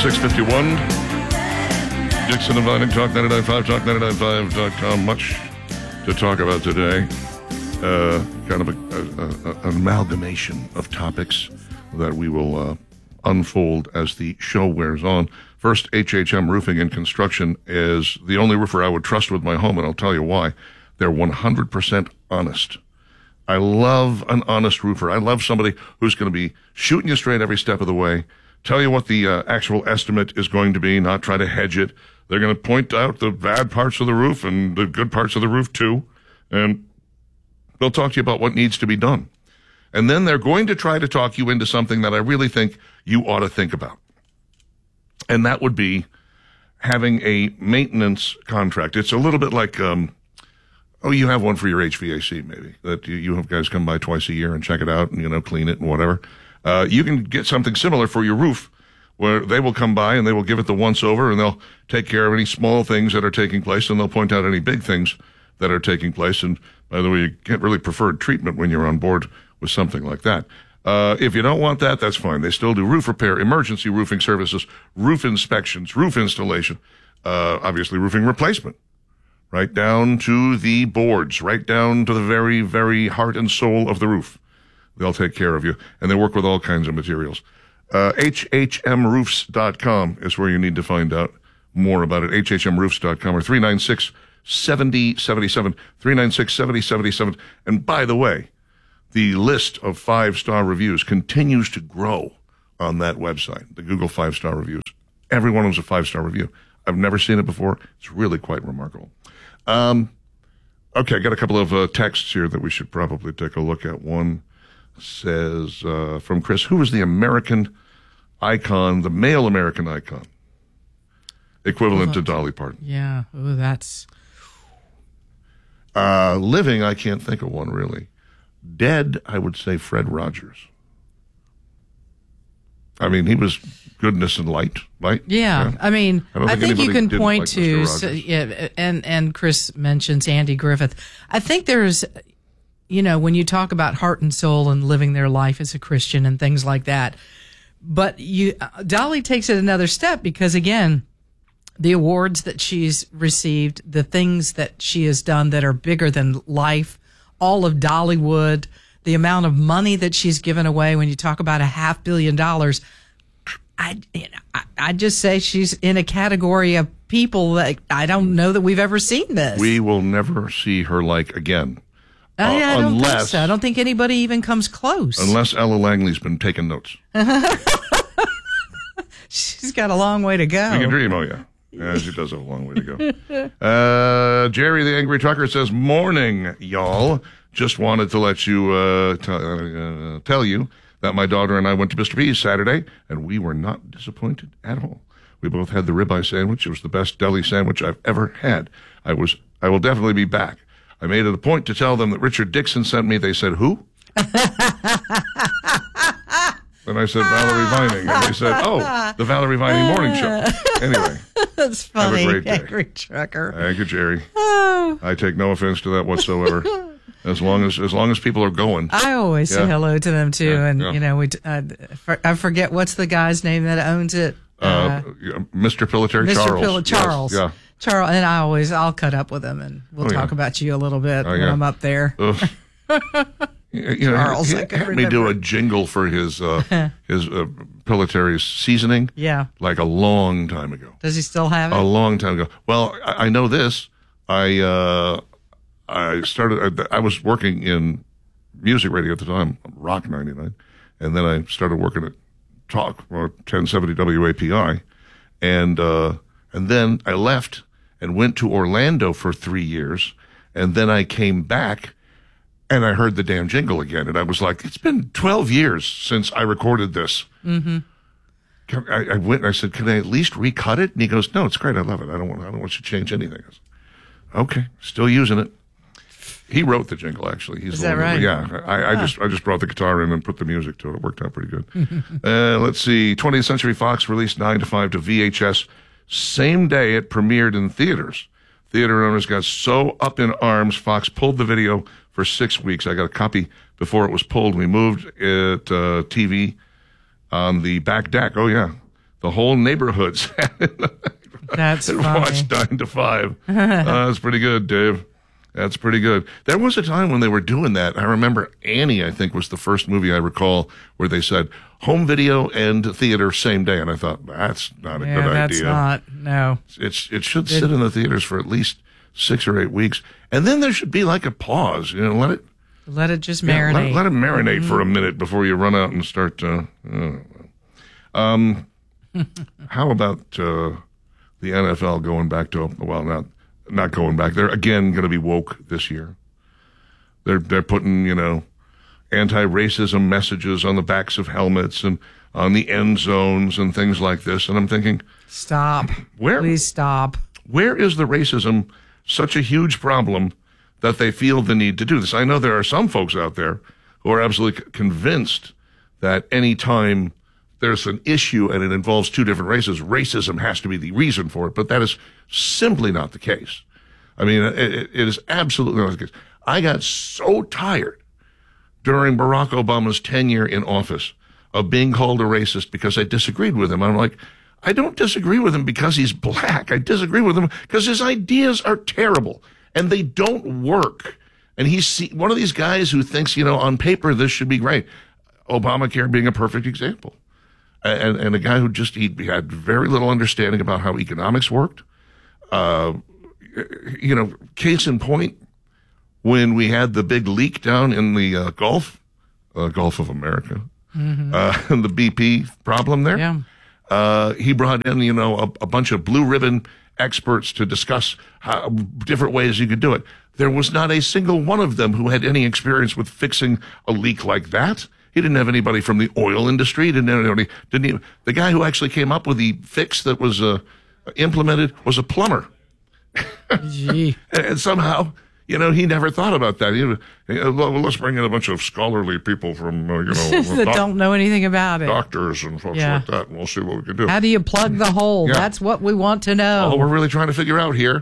6:51. Dixon and Vining, Talk 99.5, talk995.com. Much to talk about today. Kind of an amalgamation of topics that we will unfold as the show wears on. First, HHM Roofing and Construction is the only roofer I would trust with my home, and I'll tell you why. They're 100% honest. I love an honest roofer. I love somebody who's going to be shooting you straight every step of the way, tell you what the actual estimate is going to be, not try to hedge it. They're going to point out the bad parts of the roof and the good parts of the roof too, and they'll talk to you about what needs to be done. And then they're going to try to talk you into something that I really think you ought to think about. And that would be having a maintenance contract. It's a little bit like, you have one for your HVAC maybe, that you have guys come by twice a year and check it out and, clean it and whatever. You can get something similar for your roof where they will come by and they will give it the once over and they'll take care of any small things that are taking place and they'll point out any big things that are taking place. And by the way, you get really preferred treatment when you're on board with something like that. If you don't want that, that's fine. They still do roof repair, emergency roofing services, roof inspections, roof installation, obviously roofing replacement, right down to the boards, right down to the very, very heart and soul of the roof. They'll take care of you, and they work with all kinds of materials. HHMroofs.com is where you need to find out more about it. HHMroofs.com or 396-7077, 396-7077. And by the way, the list of 5-star reviews continues to grow on that website, the Google 5-star reviews. Every one of them is a 5-star review. I've never seen it before. It's really quite remarkable. Okay, I got a couple of texts here that we should probably take a look at. One says, from Chris, who is the American icon, the male American icon, equivalent to Dolly Parton? Yeah, that's... living, I can't think of one, really. Dead, I would say Fred Rogers. I mean, he was goodness and light, right? Yeah. I mean, I think you can point to, yeah, and Chris mentions Andy Griffith. I think there's, when you talk about heart and soul and living their life as a Christian and things like that, but Dolly takes it another step because, again, the awards that she's received, the things that she has done that are bigger than life, all of Dollywood, the amount of money that she's given away. When you talk about $500 million, I just say she's in a category of people that I don't know that we've ever seen this. We will never see her like again. I don't think so. I don't think anybody even comes close. Unless Ella Langley's been taking notes. She's got a long way to go. We can dream, oh yeah. Yeah, she does have a long way to go. Jerry the Angry Trucker says, morning, y'all. Just wanted to let you tell you that my daughter and I went to Mr. B's Saturday, and we were not disappointed at all. We both had the ribeye sandwich. It was the best deli sandwich I've ever had. I will definitely be back. I made it a point to tell them that Richard Dixon sent me. They said, who? And I said, Valerie Vining. And they said, oh, the Valerie Vining Morning Show. Anyway. That's funny. Have a great day. Angry Trucker. Thank you, Jerry. I take no offense to that whatsoever. As long as people are going. I always say hello to them, too. I forget what's the guy's name that owns it. Mr. Pilitary, Charles. Charles. Yes, yeah. Charles. And I'll cut up with him, and we'll talk about you a little bit when I'm up there. Charles, he had me do a jingle for his Pilitary seasoning. Yeah, like a long time ago. Does he still have it? A long time ago. Well, I know this. I was working in music radio at the time, Rock 99, and then I started working at Talk or 1070 WAPI, and then I left and went to Orlando for 3 years, and then I came back. And I heard the damn jingle again, and I was like, it's been 12 years since I recorded this. Mm-hmm. I went and I said, can I at least recut it? And he goes, no, it's great. I love it. I don't want you to change anything. I said, okay, still using it. He wrote the jingle, actually. Is that right? Yeah. I just brought the guitar in and put the music to it. It worked out pretty good. Let's see. 20th Century Fox released 9 to 5 to VHS. Same day it premiered in theaters. Theater owners got so up in arms, Fox pulled the video for 6 weeks. I got a copy before it was pulled. We moved it TV on the back deck. Oh, yeah. the whole neighborhoods That's and funny. watched 9 to 5. That's pretty good, Dave. That's pretty good. There was a time when they were doing that. I remember Annie, I think, was the first movie I recall where they said home video and theater same day. And I thought, that's not a good that's idea. not. No. It should sit in the theaters for at least 6 or 8 weeks. And then there should be like a pause. Let it just marinate. Let it marinate for a minute before you run out and start. How about the NFL going back to, well, not going back. They're again going to be woke this year. They're putting, anti-racism messages on the backs of helmets and on the end zones and things like this. And I'm thinking, Stop. Please stop. Where is the racism such a huge problem that they feel the need to do this? I know there are some folks out there who are absolutely convinced that any time there's an issue and it involves two different races, racism has to be the reason for it. But that is simply not the case. I mean, it is absolutely not the case. I got so tired during Barack Obama's tenure in office of being called a racist because I disagreed with him. I'm like, I don't disagree with him because he's black. I disagree with him because his ideas are terrible and they don't work. And he's one of these guys who thinks, on paper, this should be great. Obamacare being a perfect example. And a guy who he had very little understanding about how economics worked. Case in point, when we had the big leak down in the Gulf of America, and the BP problem there, he brought in, a bunch of blue ribbon experts to discuss different ways you could do it. There was not a single one of them who had any experience with fixing a leak like that. He didn't have anybody from the oil industry. The guy who actually came up with the fix that was implemented was a plumber. Gee. And somehow, he never thought about that. Let's bring in a bunch of scholarly people from, that don't know anything about it. Doctors and folks like that, and we'll see what we can do. How do you plug the hole? Yeah. That's what we want to know. All we're really trying to figure out here